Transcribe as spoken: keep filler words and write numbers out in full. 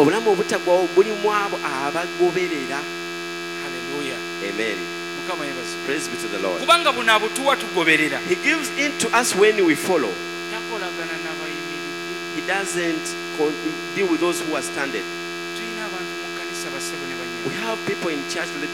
obulamu obutaggwawo buli mu abo abagoberera. Hallelujah. Amen. Mukama yebaze. Praise be to the Lord. Kubanga buno abutuwa tugoberera. He gives in to us when we follow. Takolagana n'abayimiridde. He doesn't con- deal with those who are standing. Tulina abantu mu kkanisa basebo ne banyama. We have people in church